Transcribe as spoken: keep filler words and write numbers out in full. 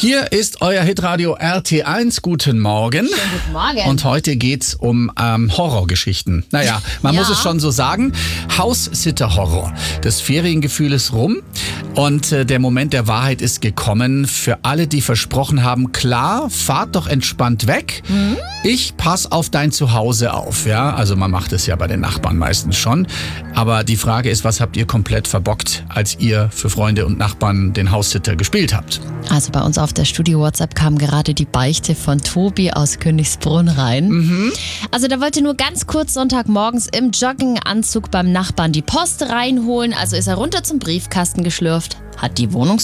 Hier ist euer Hitradio R T eins. Guten Morgen. Schönen guten Morgen. Und heute geht's um ähm, Horrorgeschichten. Naja, man Ja. muss es schon so sagen. House-Sitter-Horror. Das Feriengefühl ist rum und äh, der Moment der Wahrheit ist gekommen. Für alle, die versprochen haben, klar, fahrt doch entspannt weg. Mhm. Ich pass auf dein Zuhause auf. Ja, also man macht es ja bei den Nachbarn meistens schon. Aber die Frage ist, was habt ihr komplett verbockt, als ihr für Freunde und Nachbarn den House-Sitter gespielt habt? Also bei uns auf der Studio-WhatsApp kam gerade die Beichte von Tobi aus Königsbrunn rein. Mhm. Also der wollte nur ganz kurz Sonntagmorgens im Jogginganzug beim Nachbarn die Post reinholen. Also ist er runter zum Briefkasten geschlürft, hat die Wohnungs